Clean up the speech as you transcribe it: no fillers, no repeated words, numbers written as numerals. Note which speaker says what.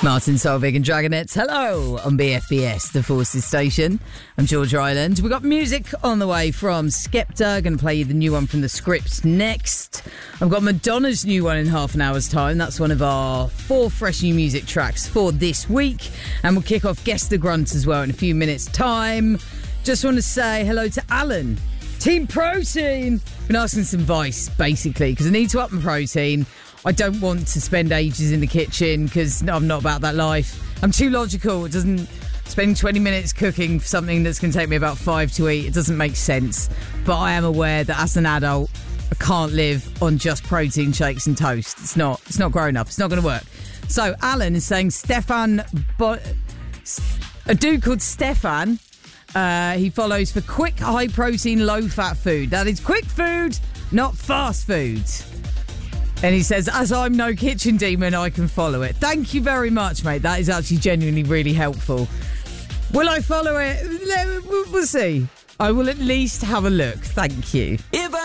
Speaker 1: Martin Solveig and Dragonettes. Hello on BFBS, the Forces Station. I'm George Ryland. We've got music on the way from Skepta. Going to play you the new one from The Scripts next. I've got Madonna's new one in half an hour's time. That's one of our 4 fresh new music tracks for this week. And we'll kick off Guess the Grunt as well in a few minutes' time. Just want to say hello to Alan. Team Protein. Been asking some advice, basically, because I need to up my protein. I don't want to spend ages in the kitchen because I'm not about that life. I'm too logical. It doesn't spend 20 minutes cooking for something that's going to take me about 5 to eat. It doesn't make sense. But I am aware that as an adult, I can't live on just protein shakes and toast. It's not grown up. It's not going to work. So Alan is saying a dude called Stefan. He follows for quick, high protein, low fat food. That is quick food, not fast food. And he says, as I'm no kitchen demon, I can follow it. Thank you very much, mate. That is actually genuinely really helpful. Will I follow it? We'll see. I will at least have a look. Thank you.